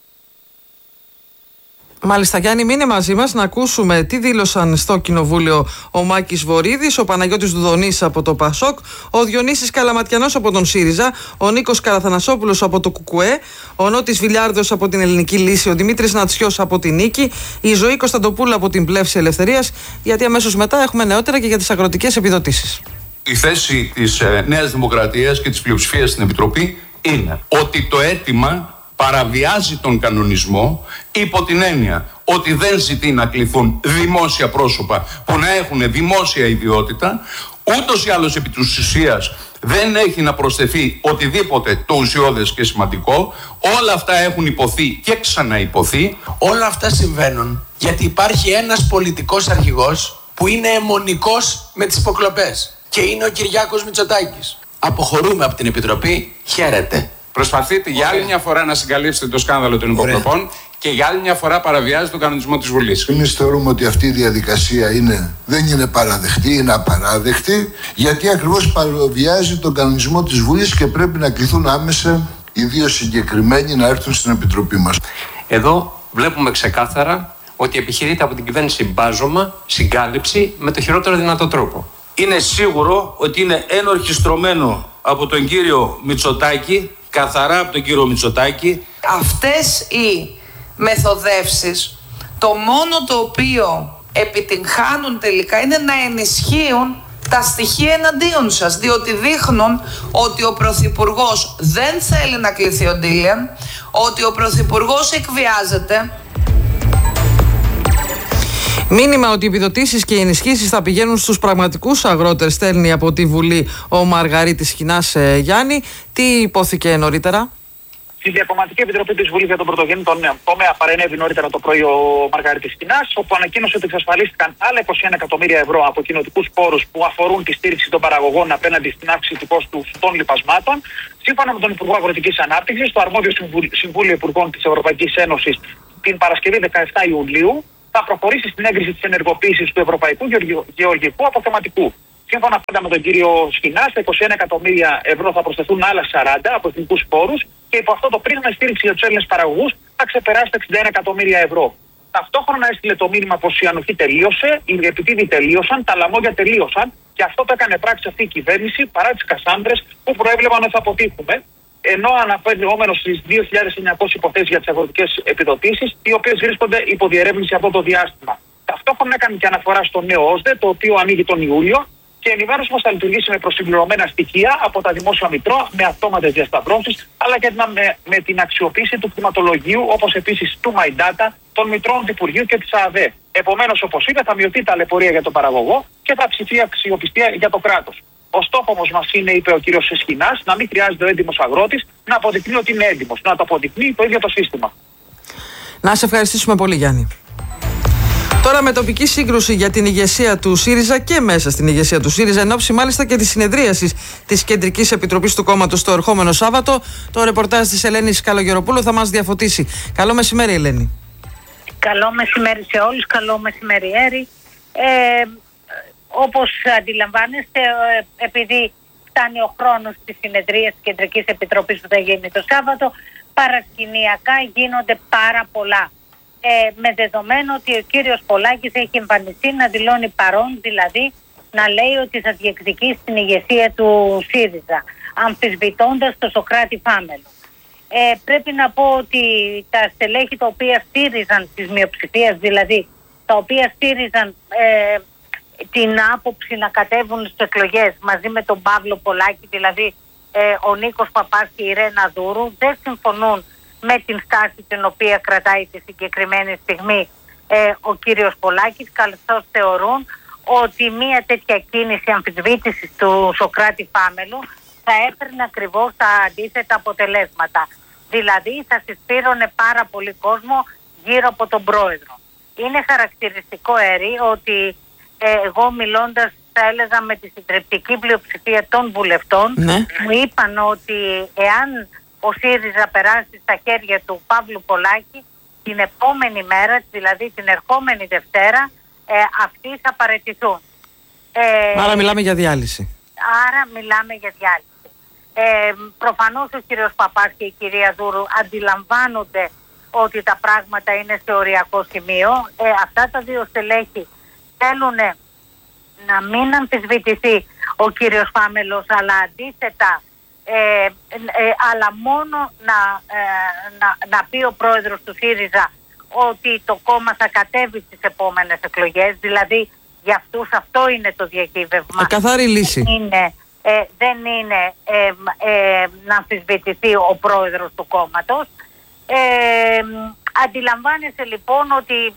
Μάλιστα, Γιάννη, μείνε μαζί μας να ακούσουμε τι δήλωσαν στο Κοινοβούλιο ο Μάκης Βορίδης, ο Παναγιώτης Δουδονής από το ΠΑΣΟΚ, ο Διονύσης Καλαματιανός από τον ΣΥΡΙΖΑ, ο Νίκος Καραθανασόπουλος από το ΚΚΕ, ο Νότης Βιλιάρδος από την Ελληνική Λύση, ο Δημήτρης Νατσιός από την Νίκη, η Ζωή Κωνσταντοπούλου από την Πλεύση Ελευθερίας, γιατί αμέσως μετά έχουμε νεότερα και για τις αγροτικές επιδοτήσεις. Η θέση της Νέας Δημοκρατίας και της πλειοψηφίας στην Επιτροπή είναι ότι το αίτημα παραβιάζει τον κανονισμό υπό την έννοια ότι δεν ζητεί να κληθούν δημόσια πρόσωπα που να έχουν δημόσια ιδιότητα, ούτως ή άλλως επί της ουσίας δεν έχει να προσθεθεί οτιδήποτε το ουσιώδες και σημαντικό. Όλα αυτά έχουν υποθεί και ξαναϋποθεί. Όλα αυτά συμβαίνουν γιατί υπάρχει ένας πολιτικός αρχηγός που είναι αιμονικός με τις υποκλοπές και είναι ο Κυριάκος Μητσοτάκης. Αποχωρούμε από την Επιτροπή. Χαίρετε. Προσπαθείτε για άλλη μια φορά να συγκαλύψετε το σκάνδαλο των υποκλοπών και για άλλη μια φορά παραβιάζει τον κανονισμό της Βουλής. Εμείς θεωρούμε ότι αυτή η διαδικασία δεν είναι παραδεκτή, είναι απαράδεκτη, γιατί ακριβώς παραβιάζει τον κανονισμό της Βουλής και πρέπει να κληθούν άμεσα οι 2 συγκεκριμένοι να έρθουν στην Επιτροπή μας. Εδώ βλέπουμε ξεκάθαρα ότι επιχειρείται από την κυβέρνηση μπάζωμα, συγκάλυψη με το χειρότερο δυνατό τρόπο. Είναι σίγουρο ότι είναι ενορχιστρωμένο από τον κύριο Μητσοτάκη, καθαρά από τον κύριο Μητσοτάκη. Αυτές οι μεθοδεύσεις, το μόνο το οποίο επιτυγχάνουν τελικά είναι να ενισχύουν τα στοιχεία εναντίον σας, διότι δείχνουν ότι ο Πρωθυπουργός δεν θέλει να κληθεί ο Ντίλιαν, ότι ο Πρωθυπουργός εκβιάζεται. Μήνυμα ότι οι επιδοτήσεις και οι ενισχύσεις θα πηγαίνουν στους πραγματικούς αγρότες στέλνει από τη Βουλή ο Μαργαρίτης Χινάς. Γιάννη, τι υπόθηκε νωρίτερα? Στη Διακομματική Επιτροπή της Βουλής για τον Πρωτογενή τομέα παρενέβη νωρίτερα το πρωί ο Μαργαρίτης Σκηνάς, όπου ανακοίνωσε ότι εξασφαλίστηκαν άλλα 21 εκατομμύρια ευρώ από κοινοτικούς πόρους που αφορούν τη στήριξη των παραγωγών απέναντι στην αύξηση του κόστου των λιπασμάτων. Σύμφωνα με τον Υπουργό Αγροτικής Ανάπτυξης, το αρμόδιο Συμβούλιο Υπουργών της Ευρωπαϊκής Ένωσης την Παρασκευή 17 Ιουλίου θα προχωρήσει στην έγκριση της ενεργοποίησης του Ευρωπαϊκού Γεωργικού Αποθεματικού. Σύμφωνα πάντα με τον κύριο Σκηνά, στα 21 εκατομμύρια ευρώ θα προσθεθούν άλλα 40 από εθνικούς πόρους και υπό αυτό το πρίσμα η στήριξη για τους Έλληνες παραγωγούς θα ξεπεράσει τα 61 εκατομμύρια ευρώ. Ταυτόχρονα έστειλε το μήνυμα πως η ανοχή τελείωσε, οι επιτίδοι τελείωσαν, τα λαμόγια τελείωσαν και αυτό το έκανε πράξη αυτή η κυβέρνηση παρά τις κασάνδρες που προέβλεπαν ότι θα αποτύχουμε. Ενώ αναφερόμενο στις 2.900 υποθέσεις για τις αγροτικές επιδοτήσεις, οι οποίες βρίσκονται υπό διερεύνηση αυτό το διάστημα. Ταυτόχρονα έκανε και αναφορά στο νέο ΩΣΔΕ, το οποίο ανοίγει τον Ιούλιο, και ενημέρωσε πως θα λειτουργήσει με προσυμπληρωμένα στοιχεία από τα δημόσια μητρώα, με αυτόματες διασταυρώσεις, αλλά και με την αξιοποίηση του κτηματολογίου, όπως επίσης του My Data, των μητρώων του Υπουργείου και της ΑΔΕ. Επομένως, όπως είπε, θα μειωθεί τα ταλαιπωρία για τον παραγωγό και θα αυξηθεί η αξιοπιστία για το κράτος. Ο στόχος μας είναι, είπε ο κ. Σκηνάς, να μην χρειάζεται ο έντιμος αγρότης να αποδεικνύει ότι είναι έντιμος, να το αποδεικνύει το ίδιο το σύστημα. Να σε ευχαριστήσουμε πολύ, Γιάννη. Τώρα με τοπική σύγκρουση για την ηγεσία του ΣΥΡΙΖΑ και μέσα στην ηγεσία του ΣΥΡΙΖΑ, εν ώψη μάλιστα και τη συνεδρίαση τη Κεντρικής Επιτροπής του κόμματος το ερχόμενο Σάββατο, το ρεπορτάζ της Ελένης Καλογεροπούλου θα μας διαφωτίσει. Καλό μεσημέρι, Ελένη. Καλό μεσημέρι σε όλους, καλό μεσημέρι, Έρη. Όπως αντιλαμβάνεστε, επειδή φτάνει ο χρόνος της συνεδρίας της Κεντρικής Επιτροπής που θα γίνει το Σάββατο, παρασκηνιακά γίνονται πάρα πολλά. Με δεδομένο ότι ο κύριος Πολάκης έχει εμφανιστεί να δηλώνει παρόν, δηλαδή να λέει ότι θα διεκδικήσει την ηγεσία του ΣΥΡΙΖΑ, αμφισβητώντας το Σωκράτη Φάμελο. Πρέπει να πω ότι τα στελέχη τα οποία στήριζαν της μειοψηφίας, δηλαδή τα οποία στήριζαν την άποψη να κατέβουν στις εκλογές μαζί με τον Παύλο Πολάκη, δηλαδή ο Νίκος Παπάς και η Ρένα Δούρου, δεν συμφωνούν με την στάση την οποία κρατάει τη συγκεκριμένη στιγμή ο κύριος Πολάκης, καθώς θεωρούν ότι μια τέτοια κίνηση αμφισβήτησης του Σωκράτη Φάμελου θα έπαιρνε ακριβώς τα αντίθετα αποτελέσματα. Δηλαδή θα συσπήρωνε πάρα πολύ κόσμο γύρω από τον πρόεδρο. Είναι χαρακτηριστικό, Έρη, ότι εγώ μιλώντας, θα έλεγα, με τη συντριπτική πλειοψηφία των βουλευτών, μου είπαν ότι εάν ο ΣΥΡΙΖΑ περάσει στα χέρια του Παύλου Πολάκη, την επόμενη μέρα, δηλαδή την ερχόμενη Δευτέρα, αυτοί θα παραιτηθούν. Άρα μιλάμε για διάλυση. Προφανώς ο κύριος Παπάς και η κυρία Δούρου αντιλαμβάνονται ότι τα πράγματα είναι σε οριακό σημείο. Αυτά τα δύο στελέχη θέλουν να μην αμφισβητηθεί ο κύριος Φάμελος, αλλά αντίθετα αλλά μόνο να πει ο πρόεδρος του ΣΥΡΙΖΑ ότι το κόμμα θα κατέβει στις επόμενες εκλογές, δηλαδή για αυτούς αυτό είναι το διακύβευμα. Καθαρή λύση. Δεν είναι να αμφισβητηθεί ο πρόεδρος του κόμματος. Αντιλαμβάνεσαι λοιπόν ότι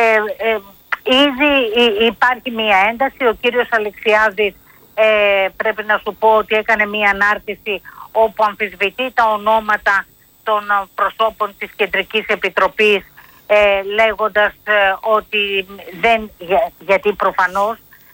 ήδη υπάρχει μία ένταση. Ο κύριος Αλεξιάδης, πρέπει να σου πω ότι έκανε μία ανάρτηση όπου αμφισβητεί τα ονόματα των προσώπων της Κεντρικής Επιτροπής, λέγοντας ότι δεν, γιατί προφανώς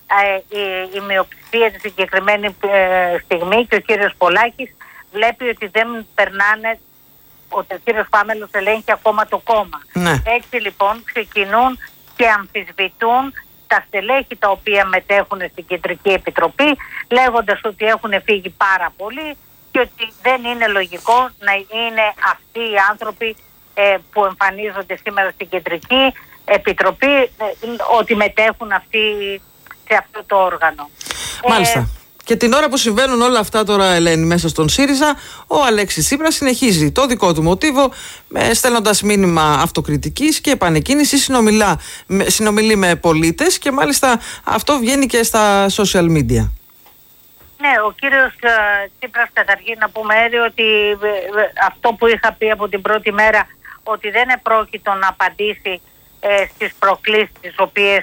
η μειοψηφία τη συγκεκριμένη στιγμή και ο κύριος Πολάκης βλέπει ότι δεν περνάνε, ότι ο κύριος Φάμελος ελέγχει ακόμα το κόμμα. Έτσι λοιπόν ξεκινούν και αμφισβητούν τα στελέχη τα οποία μετέχουν στην Κεντρική Επιτροπή, λέγοντας ότι έχουν φύγει πάρα πολύ και ότι δεν είναι λογικό να είναι αυτοί οι άνθρωποι που εμφανίζονται σήμερα στην Κεντρική Επιτροπή, ότι μετέχουν αυτοί σε αυτό το όργανο. Μάλιστα. Και την ώρα που συμβαίνουν όλα αυτά τώρα, Ελένη, μέσα στον ΣΥΡΙΖΑ, ο Αλέξης Τσίπρας συνεχίζει το δικό του μοτίβο, στέλνοντας μήνυμα αυτοκριτικής και επανεκκίνηση, συνομιλεί με πολίτες και μάλιστα αυτό βγαίνει και στα social media. Ναι, ο κύριος Τσίπρας, καταρχήν να πούμε, ότι αυτό που είχα πει από την πρώτη μέρα, ότι δεν επρόκειτο να απαντήσει στις προκλήσεις τις οποίες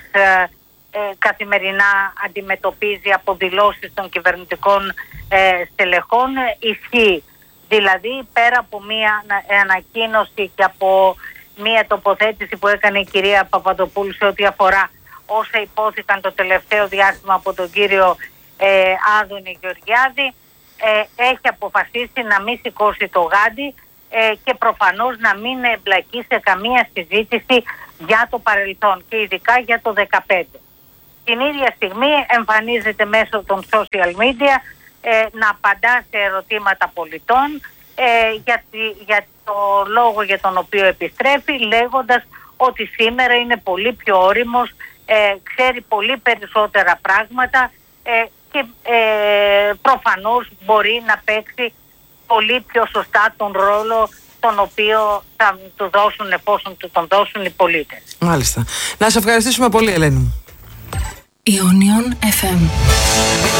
καθημερινά αντιμετωπίζει από δηλώσεις των κυβερνητικών στελεχών, ισχύει. Δηλαδή πέρα από μία ανακοίνωση και από μία τοποθέτηση που έκανε η κυρία Παπαδοπούλου σε ό,τι αφορά όσα υπόθηκαν το τελευταίο διάστημα από τον κύριο Άδωνη Γεωργιάδη, έχει αποφασίσει να μην σηκώσει το γάντι και προφανώς να μην εμπλακεί σε καμία συζήτηση για το παρελθόν και ειδικά για το 2015. Την ίδια στιγμή εμφανίζεται μέσω των social media να απαντά σε ερωτήματα πολιτών για το λόγο για τον οποίο επιστρέφει, λέγοντας ότι σήμερα είναι πολύ πιο όριμος, ξέρει πολύ περισσότερα πράγματα και προφανώς μπορεί να παίξει πολύ πιο σωστά τον ρόλο τον οποίο θα του δώσουν εφόσον του τον δώσουν οι πολίτες. Μάλιστα. Να σε ευχαριστήσουμε πολύ, Ελένη μου. Ionion FM.